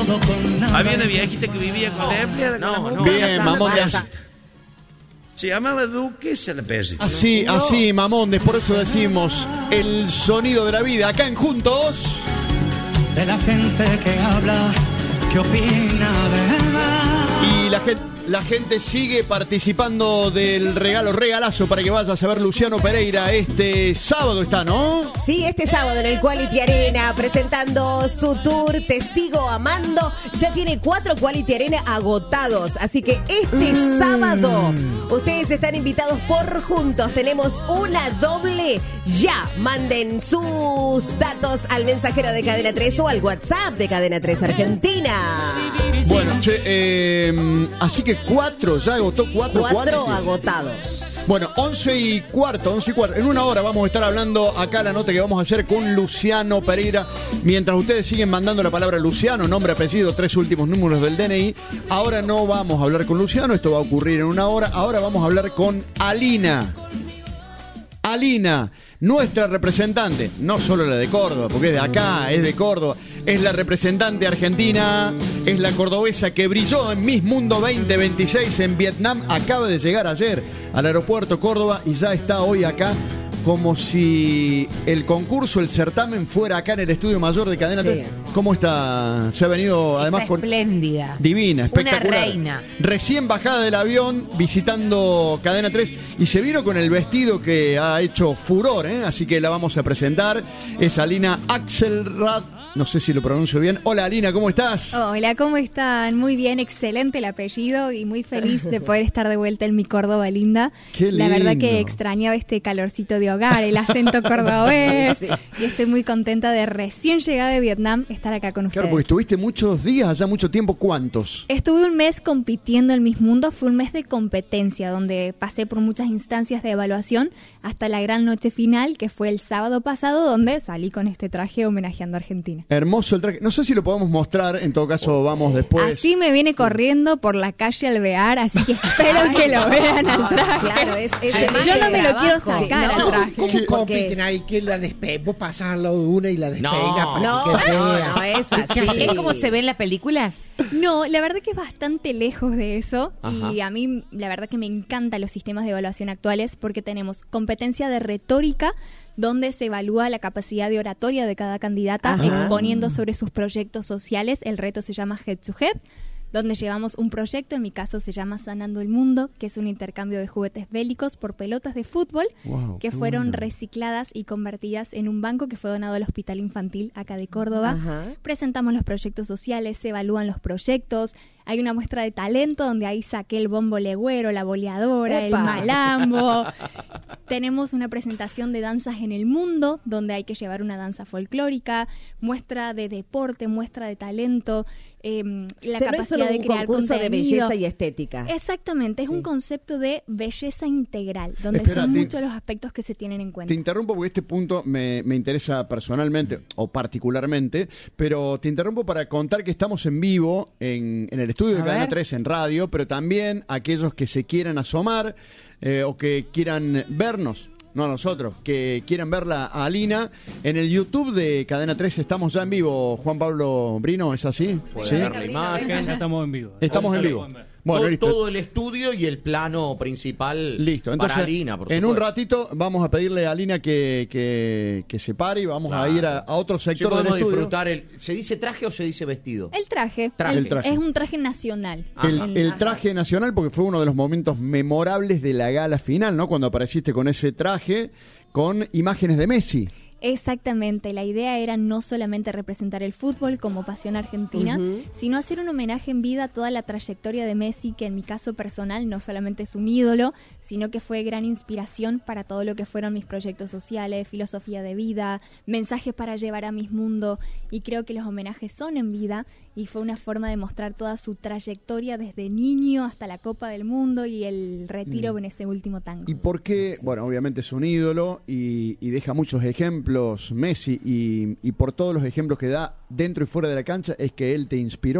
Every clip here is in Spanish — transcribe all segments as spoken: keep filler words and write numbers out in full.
todo con nada. Había una viejita que vivía con la empleada. No, no. Bien, mamón. Ya... Se llamaba Duquesa la perrita. Así, ¿no? así, mamones. Por eso decimos el sonido de la vida. Acá en Juntos. De la gente que habla, que opina de verdad. Y la gente, la gente sigue participando del regalo, regalazo para que vayas a ver Luciano Pereira este sábado está, ¿no? Sí, este sábado en el Quality Arena presentando su tour Te Sigo Amando. Ya tiene cuatro Quality Arena agotados, así que este mm. sábado ustedes están invitados por Juntos. Tenemos una doble ya. Manden sus datos al mensajero de Cadena tres o al WhatsApp de Cadena tres Argentina. Bueno, che, eh, así que cuatro, ya agotó cuatro. Cuatro agotados. Bueno, once y cuarto, once y cuarto. En una hora vamos a estar hablando acá la nota que vamos a hacer con Luciano Pereira. Mientras ustedes siguen mandando la palabra Luciano, nombre, apellido, tres últimos números del D N I. Ahora no vamos a hablar con Luciano, esto va a ocurrir en una hora. Ahora vamos a hablar con Alina. Alina, nuestra representante, no solo la de Córdoba, porque es de acá, es de Córdoba, es la representante argentina, es la cordobesa que brilló en Miss Mundo veinte veintiséis en Vietnam, acaba de llegar ayer al aeropuerto Córdoba y ya está hoy acá, como si el concurso, el certamen fuera acá en el estudio mayor de Cadena sí. tres. ¿Cómo está? Se ha venido además está con... espléndida. Divina, espectacular. Una reina. Recién bajada del avión, visitando Cadena tres y se vino con el vestido que ha hecho furor, ¿eh? Así que la vamos a presentar. Es Alina Axelrad. No sé si lo pronuncio bien. Hola Alina, ¿cómo estás? Hola, ¿cómo están? Muy bien, excelente el apellido y muy feliz de poder estar de vuelta en mi Córdoba linda. Qué lindo. La verdad que extrañaba este calorcito de hogar, el acento cordobés. Sí. Y estoy muy contenta de recién llegada de Vietnam estar acá con ustedes. Claro, porque estuviste muchos días allá, mucho tiempo. ¿Cuántos? Estuve un mes compitiendo en Miss Mundo. Fue un mes de competencia donde pasé por muchas instancias de evaluación hasta la gran noche final, que fue el sábado pasado, donde salí con este traje homenajeando a Argentina. Hermoso el traje. No sé si lo podemos mostrar, en todo caso vamos después. Así me viene sí. corriendo por la calle Alvear, así que espero que lo vean al traje. Claro, es, es Ay, yo no me lo quiero sacar no, al traje. ¿Cómo compiten ahí? Que la despe vos pasás al lado de una y la despega. No, no, que no, no es así. ¿Es como se ve en las películas? No, la verdad que es bastante lejos de eso. Ajá. Y a mí la verdad que me encantan los sistemas de evaluación actuales porque tenemos competencia de retórica, donde se evalúa la capacidad de oratoria de cada candidata, Ajá. exponiendo sobre sus proyectos sociales. El reto se llama Head to Head, donde llevamos un proyecto, en mi caso se llama Sanando el Mundo, que es un intercambio de juguetes bélicos por pelotas de fútbol, wow, que fueron bueno. recicladas y convertidas en un banco que fue donado al Hospital Infantil acá de Córdoba. Ajá. Presentamos los proyectos sociales, se evalúan los proyectos, hay una muestra de talento donde ahí saqué el bombo legüero, la boleadora, ¡Epa! el malambo. Tenemos una presentación de danzas en el mundo, donde hay que llevar una danza folclórica, muestra de deporte, muestra de talento, eh, la Se capacidad no es solo de un crear concurso contenido. de belleza y estética. Exactamente, es Sí. un concepto de belleza integral, donde Espera, son te- muchos los aspectos que se tienen en cuenta. Te interrumpo porque este punto me, me interesa personalmente o particularmente, pero te interrumpo para contar que estamos en vivo en, en el estudio de A Cadena ver. tres en radio, pero también aquellos que se quieran asomar eh, o que quieran vernos, no a nosotros, que quieran verla a Alina, en el YouTube de Cadena tres estamos ya en vivo. Juan Pablo Brino, ¿es así? Puede ¿Sí? ver la imagen. Ya estamos en vivo. Estamos en Ya lo vivo. pueden ver. Bueno, todo, listo. todo el estudio y el plano principal Listo, entonces para Alina, por en un supuesto. ratito vamos a pedirle a Alina que, que, que se pare y vamos Claro. a ir a, a otro Sí, sector del podemos estudio. disfrutar el... ¿Se dice traje o se dice vestido? El traje, Traje. el- El traje. es un traje nacional. El, El- el ajá. traje nacional, porque fue uno de los momentos memorables de la gala final, ¿no? Cuando apareciste con ese traje con imágenes de Messi. Exactamente, la idea era no solamente representar el fútbol como pasión argentina, Ujú. sino hacer un homenaje en vida a toda la trayectoria de Messi, que en mi caso personal no solamente es un ídolo, sino que fue gran inspiración para todo lo que fueron mis proyectos sociales, filosofía de vida, mensajes para llevar a mis mundos, y creo que los homenajes son en vida, y fue una forma de mostrar toda su trayectoria desde niño hasta la Copa del Mundo y el retiro en ese último tango. ¿Y por qué? Bueno, obviamente es un ídolo y, y deja muchos ejemplos Messi y, y por todos los ejemplos que da dentro y fuera de la cancha es que él te inspiró.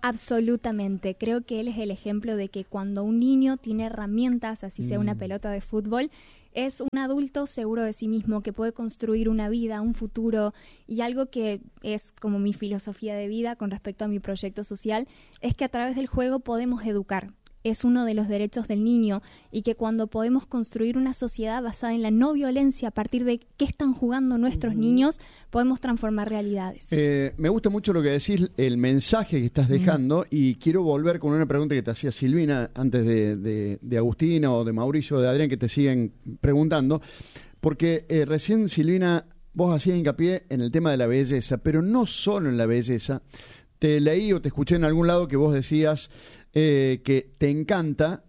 Absolutamente. Creo que él es el ejemplo de que cuando un niño tiene herramientas, así sea una pelota de fútbol, es un adulto seguro de sí mismo que puede construir una vida, un futuro, y algo que es como mi filosofía de vida con respecto a mi proyecto social, es que a través del juego podemos educar. Es uno de los derechos del niño y que cuando podemos construir una sociedad basada en la no violencia a partir de qué están jugando nuestros uh-huh. niños, podemos transformar realidades. Eh, me gusta mucho lo que decís, el mensaje que estás dejando uh-huh. y quiero volver con una pregunta que te hacía Silvina antes de, de, de Agustina o de Mauricio o de Adrián que te siguen preguntando, porque eh, recién Silvina vos hacías hincapié en el tema de la belleza, pero no solo en la belleza. Te leí o te escuché en algún lado que vos decías Eh, que te encanta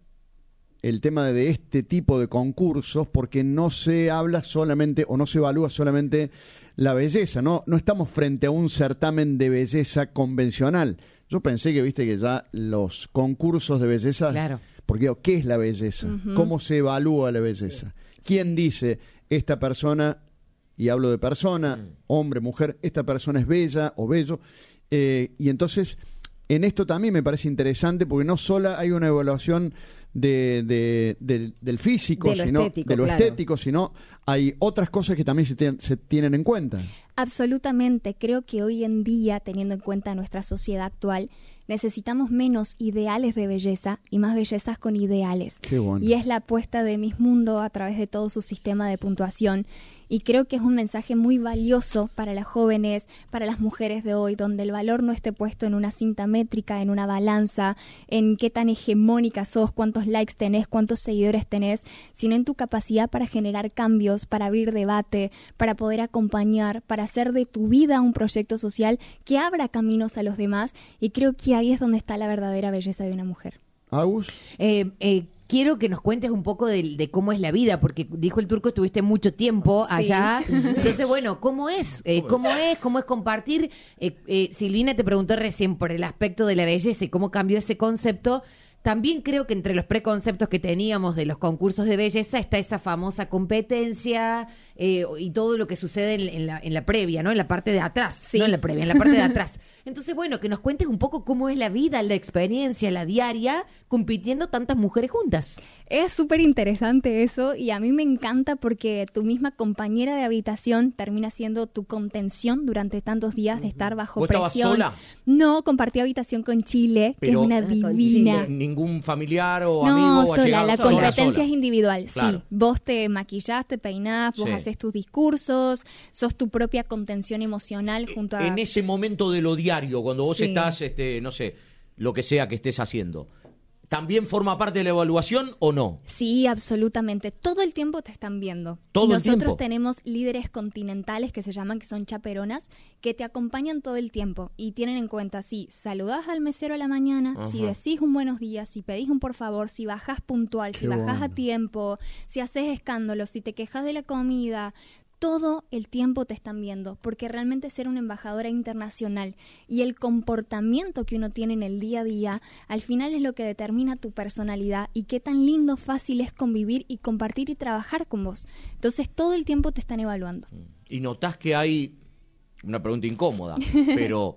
el tema de este tipo de concursos porque no se habla solamente o no se evalúa solamente la belleza, no, no estamos frente a un certamen de belleza convencional. Yo pensé que viste que ya los concursos de belleza, claro. porque digo, ¿qué es la belleza? Uh-huh. ¿Cómo se evalúa la belleza? Sí. ¿Quién dice esta persona, y hablo de persona, uh-huh. hombre, mujer, esta persona es bella o bello? Eh, y entonces en esto también me parece interesante porque no solo hay una evaluación de, de, de, del físico, de lo, sino, estético, de lo claro. estético, sino hay otras cosas que también se, te, se tienen en cuenta. Absolutamente. Creo que hoy en día, teniendo en cuenta nuestra sociedad actual, necesitamos menos ideales de belleza y más bellezas con ideales. Qué bueno. Y es la apuesta de Miss Mundo a través de todo su sistema de puntuación. Y creo que es un mensaje muy valioso para las jóvenes, para las mujeres de hoy, donde el valor no esté puesto en una cinta métrica, en una balanza, en qué tan hegemónica sos, cuántos likes tenés, cuántos seguidores tenés, sino en tu capacidad para generar cambios, para abrir debate, para poder acompañar, para hacer de tu vida un proyecto social que abra caminos a los demás. Y creo que ahí es donde está la verdadera belleza de una mujer. ¿Agus? Eh, eh, quiero que nos cuentes un poco de, de cómo es la vida, porque dijo el Turco, estuviste mucho tiempo sí. allá. Entonces, bueno, ¿cómo es? Eh, ¿Cómo es? ¿Cómo es compartir? Eh, eh, Silvina te preguntó recién por el aspecto de la belleza y cómo cambió ese concepto. También creo que entre los preconceptos que teníamos de los concursos de belleza está esa famosa competencia eh, y todo lo que sucede en, en, la, en la previa, ¿no? En la parte de atrás, sí. no en la previa, en la parte de atrás. Entonces, bueno, que nos cuentes un poco cómo es la vida, la experiencia, la diaria, compitiendo tantas mujeres juntas. Es súper interesante eso y a mí me encanta porque tu misma compañera de habitación termina siendo tu contención durante tantos días de estar bajo ¿Vos presión. estabas sola? No, compartí habitación con Chile, Pero- que es una Ah, con divina. Chile. ¿Ningún familiar o No, amigo o sola, allegado? la Sola, competencia sola. es individual, Claro. sí. Vos te maquillás, te peinás, vos Sí. haces tus discursos, sos tu propia contención emocional junto a... En ese momento de lo diario, cuando vos Sí. estás, este, no sé, lo que sea que estés haciendo, ¿también forma parte de la evaluación o no? Sí, absolutamente. Todo el tiempo te están viendo. ¿Todo el Nosotros tiempo? tenemos líderes continentales que se llaman, que son chaperonas, que te acompañan todo el tiempo y tienen en cuenta si saludás al mesero a la mañana, Ajá. si decís un buenos días, si pedís un por favor, si bajás puntual, Qué si bajás bueno. a tiempo, si haces escándalos, si te quejas de la comida. Todo el tiempo te están viendo, porque realmente ser una embajadora internacional y el comportamiento que uno tiene en el día a día, al final es lo que determina tu personalidad y qué tan lindo, fácil es convivir y compartir y trabajar con vos. Entonces todo el tiempo te están evaluando. Y notás que hay, una pregunta incómoda, pero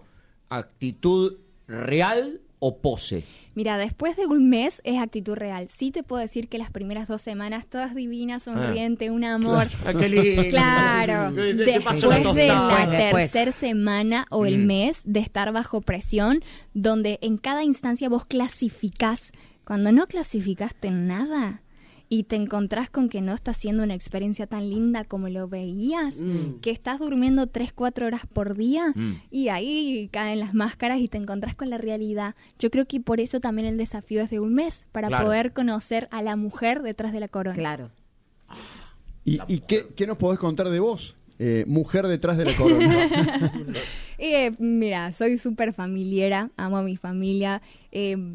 actitud real o pose. Mira, después de un mes es actitud real. Sí te puedo decir que las primeras dos semanas, todas divinas, sonriente, un amor. Ah, qué lindo. Claro. Te- te paso la Después de tostada. la Después. tercera semana o el Mm. mes de estar bajo presión, donde en cada instancia vos clasificás. Cuando no clasificaste nada y te encontrás con que no está siendo una experiencia tan linda como lo veías, Mm. que estás durmiendo tres, cuatro horas por día Mm. y ahí caen las máscaras y te encontrás con la realidad. Yo creo que por eso también el desafío es de un mes, para Claro. poder conocer a la mujer detrás de la corona. Claro. ¿Y, y qué, qué nos podés contar de vos? Eh, mujer detrás de la corona. Eh, mira, soy súper familiera, amo a mi familia. Eh,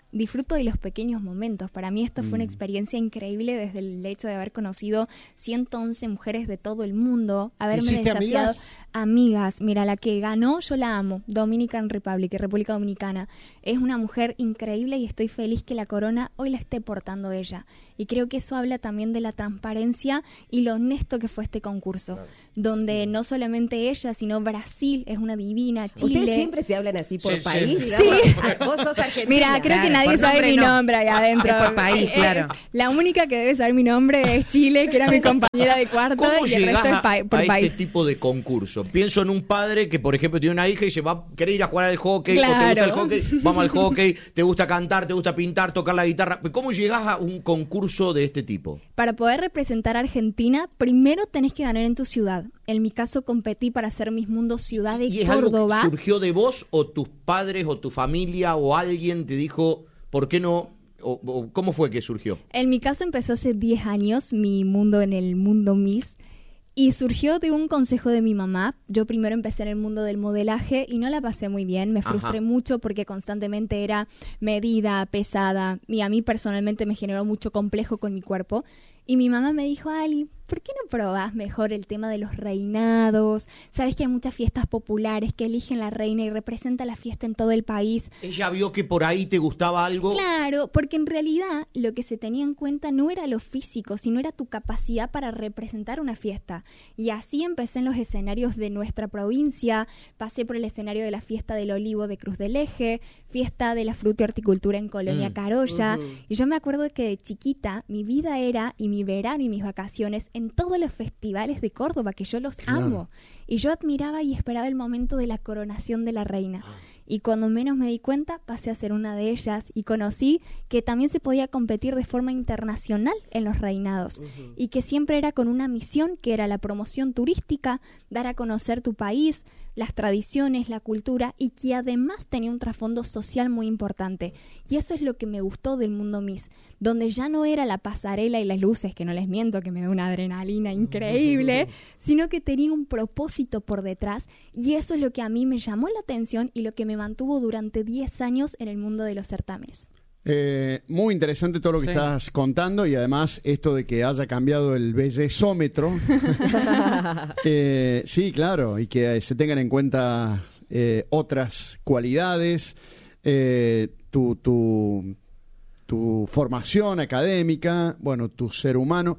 disfruto de los pequeños momentos. Para mí esto fue una experiencia increíble desde el hecho de haber conocido ciento once mujeres de todo el mundo, haberme ¿Hiciste desafiado. amigas? Amigas, mira, la que ganó, yo la amo, Dominican Republic, República Dominicana. Es una mujer increíble y estoy feliz que la corona hoy la esté portando ella. Y creo que eso habla también de la transparencia y lo honesto que fue este concurso, claro. donde sí. no solamente ella, sino Brasil es una divina, Chile. Ustedes siempre se hablan así por sí, país, sí. digamos. Sí. Vos sos argentina. Mira, creo claro, que nadie sabe nombre mi no. nombre ahí adentro. Es por país, claro. Eh, la única que debe saber mi nombre es Chile, que era mi compañera de cuarto, ¿Cómo y el resto es llegás pa- a, por a país. este tipo de concurso? Pienso en un padre que, por ejemplo, tiene una hija y se va a querer ir a jugar al hockey, Claro. o te gusta el hockey, vamos al hockey, te gusta cantar, te gusta pintar, tocar la guitarra. ¿Cómo llegás a un concurso de este tipo? Para poder representar a Argentina, primero tenés que ganar en tu ciudad. En mi caso, competí para ser Miss Mundo Ciudad de ¿Y es Córdoba. algo que surgió de vos o tus padres o tu familia o alguien te dijo, ¿por qué no? O, o, ¿Cómo fue que surgió? En mi caso empezó hace diez años, mi mundo en el mundo Miss. Y surgió de un consejo de mi mamá. Yo primero empecé en el mundo del modelaje y no la pasé muy bien. Me frustré Ajá. mucho porque constantemente era medida, pesada. Y a mí personalmente me generó mucho complejo con mi cuerpo. Y mi mamá me dijo, Ali, ¿por qué no probás mejor el tema de los reinados? Sabes que hay muchas fiestas populares que eligen la reina y representa la fiesta en todo el país. ¿Ella vio que por ahí te gustaba algo? Claro, porque en realidad lo que se tenía en cuenta no era lo físico, sino era tu capacidad para representar una fiesta. Y así empecé en los escenarios de nuestra provincia, pasé por el escenario de la fiesta del olivo de Cruz del Eje, fiesta de la fruta y horticultura en Colonia Mm. Carolla. Ujú. Y yo me acuerdo que de chiquita mi vida era, y mi verano y mis vacaciones, en todos los festivales de Córdoba, que yo los Claro. amo. Y yo admiraba y esperaba el momento de la coronación de la reina. Y cuando menos me di cuenta, pasé a ser una de ellas y conocí que también se podía competir de forma internacional en los reinados. Uh-huh. Y que siempre era con una misión que era la promoción turística, dar a conocer tu país, las tradiciones, la cultura, y que además tenía un trasfondo social muy importante. Y eso es lo que me gustó del mundo Miss, donde ya no era la pasarela y las luces, que no les miento, que me da una adrenalina increíble, sino que tenía un propósito por detrás, y eso es lo que a mí me llamó la atención y lo que me mantuvo durante diez años en el mundo de los certámenes. Eh, muy interesante todo lo que Sí. estás contando y además esto de que haya cambiado el bellezómetro. eh, sí, claro, y que se tengan en cuenta eh, otras cualidades, eh, tu, tu, tu formación académica, bueno, tu ser humano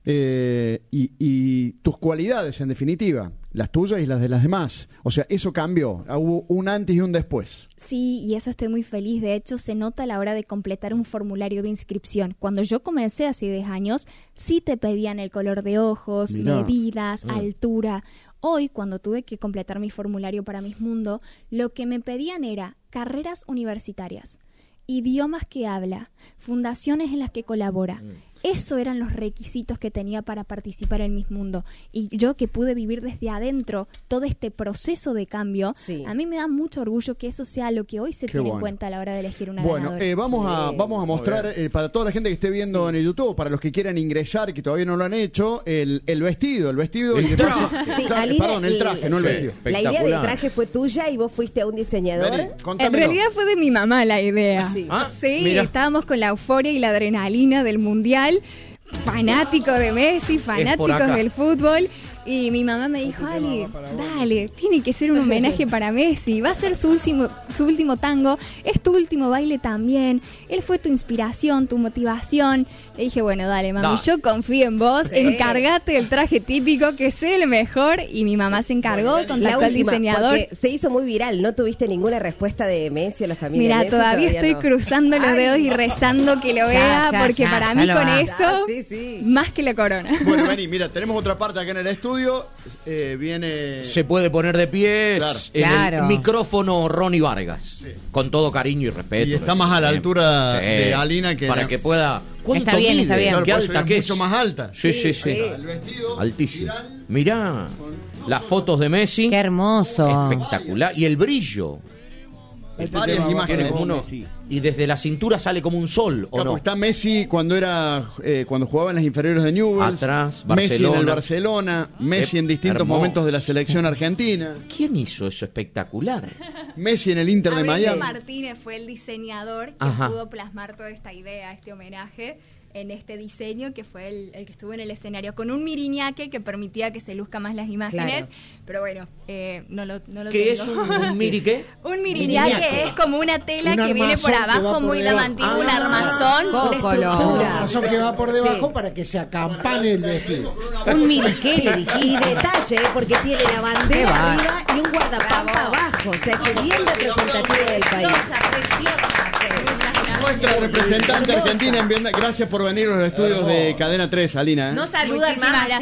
eh, y, y tus cualidades en definitiva, las tuyas y las de las demás. O sea, eso cambió, hubo un antes y un después. Sí, y eso estoy muy feliz. De hecho, se nota a la hora de completar un formulario de inscripción. Cuando yo comencé hace diez años, sí te pedían el color de ojos, Mirá. medidas, Mm. altura. Hoy, cuando tuve que completar mi formulario para Miss Mundo, lo que me pedían era carreras universitarias, idiomas que habla, fundaciones en las que colabora. Mm. Eso eran los requisitos que tenía para participar en Miss Mundo. Y yo que pude vivir desde adentro todo este proceso de cambio, Sí. a mí me da mucho orgullo que eso sea lo que hoy se Qué tiene bueno. en cuenta a la hora de elegir una Bueno, ganadora. eh, vamos, a, Bien. vamos a mostrar eh, para toda la gente que esté viendo Sí. en el YouTube, para los que quieran ingresar, que todavía no lo han hecho, el, el vestido, el vestido. El y después- traje. Sí, Claro, Alina, perdón, el y- traje, no el Sí. vestido. La idea del Espectacular. traje fue tuya y vos fuiste a un diseñador. Vení, En contámelo. realidad fue de mi mamá la idea. Sí. Ah, Sí, mira. estábamos con la euforia y la adrenalina del mundial, fanático de Messi, fanáticos acá. del fútbol. Y mi mamá me dijo, Ali, dale, tiene que ser un homenaje para Messi. Va a ser su último, su último tango, es tu último baile también. Él fue tu inspiración, tu motivación. Le dije, bueno, dale, mami, Da. yo confío en vos, Sí. encargate del traje típico, que sea el mejor. Y mi mamá se encargó, La contactó al última, diseñador. porque se hizo muy viral. ¿No tuviste ninguna respuesta de Messi o la familia Mira, de Messi? todavía estoy no. cruzando los Ay. dedos y rezando que lo Ya, vea, ya, porque ya, para ya mí lo con va. eso, Ah, sí, sí. más que la corona. Bueno, vení, mira, tenemos otra parte acá en el estudio. Eh, viene. Se puede poner de pie Claro. en Claro. el micrófono Ronnie Vargas. Con todo cariño y respeto. Y está más a la altura de Alina que Para la- que pueda... ¿Cuánto Está bien, mide? está bien. Claro, ¿Qué por eso alta es que es? mucho más alta. Sí, sí, sí. Sí. El vestido Altísimo. viral. Mirá, las fotos de Messi. Qué hermoso. Espectacular. Y el brillo. Hay Este varias tema imágenes. Tiene como uno- y desde la cintura sale como un sol, ¿o Capo, no? está Messi cuando era eh, cuando jugaba en las inferiores de Newell's, Atrás, Messi en el Barcelona. Barcelona, Messi Eh, en distintos hermoso. momentos de la selección argentina, ¿Quién hizo eso espectacular? Messi en el Inter de Aurelio Miami. Martínez fue el diseñador que Ajá. pudo plasmar toda esta idea, este homenaje en este diseño, que fue el, el que estuvo en el escenario con un miriñaque que permitía que se luzca más las imágenes. Claro. Pero bueno, eh, no lo, no lo ¿Qué es tengo. un, un miri qué? Un miriñaque Miriñaque. es como una tela Un que viene por armazón que va abajo, por muy debajo. diamantina, un Ah. armazón. Una Cócolo. estructura. Razón que va por debajo Sí. para que se acampane el vestido. Un miriqué, Sí, le y dijiste. detalle, ¿eh? porque tiene la Qué bandera bárbaro. arriba y un guardapampa abajo. O sea, que bien representativo del país. Preciosa, preciosa. Nuestra representante argentina en Vietnam. Gracias por venir a los estudios de Cadena tres, Alina. ¿eh? No saluda Muchísimas más.